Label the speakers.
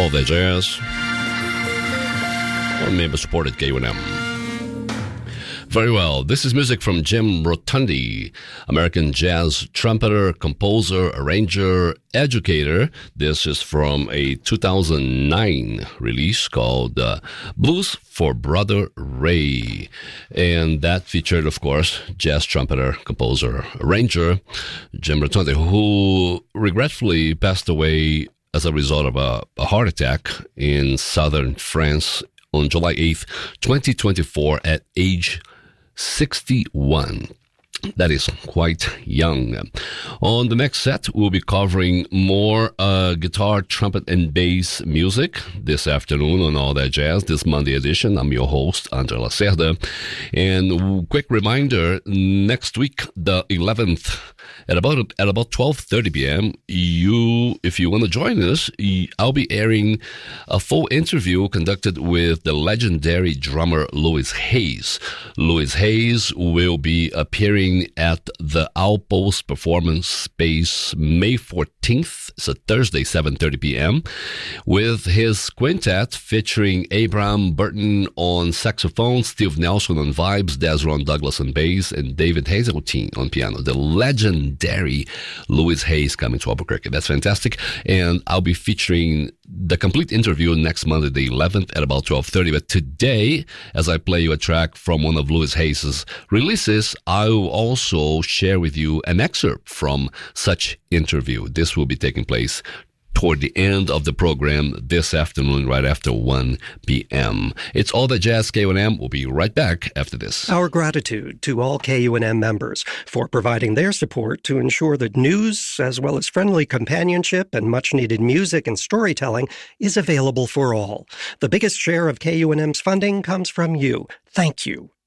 Speaker 1: All That Jazz, on member-supported KUNM. Very well. This is music from Jim Rotundi, American jazz trumpeter, composer, arranger, educator. This is from a 2009 release called Blues for Brother Ray. And that featured, of course, jazz trumpeter, composer, arranger, Jim Rotundi, who regretfully passed away as a result of a heart attack in southern France on July 8th, 2024, at age 61. That is quite young. On the next set, we'll be covering more guitar, trumpet, and bass music this afternoon on All That Jazz, this Monday edition. I'm your host, Andre Lacerda. And quick reminder, next week, the 11th, at about 12:30 p.m., if you want to join us, I'll be airing a full interview conducted with the legendary drummer Louis Hayes. Louis Hayes will be appearing at the Outpost Performance Space May 14th. It's a Thursday, 7:30 p.m., with his quintet featuring Abraham Burton on saxophone, Steve Nelson on vibes, Desron Douglas on bass, and David Hazeltine on piano. The legendary Louis Hayes coming to Albuquerque. That's fantastic. And I'll be featuring the complete interview next Monday, the 11th, at about 12:30. But today, as I play you a track from one of Louis Hayes' releases, I will also share with you an excerpt from such interview. This will be taking place toward the end of the program this afternoon, right after 1 p.m. It's All That Jazz KUNM. We'll be right back after this.
Speaker 2: Our gratitude to all KUNM members for providing their support to ensure that news, as well as friendly companionship and much-needed music and storytelling, is available for all. The biggest share of KUNM's funding comes from you. Thank you.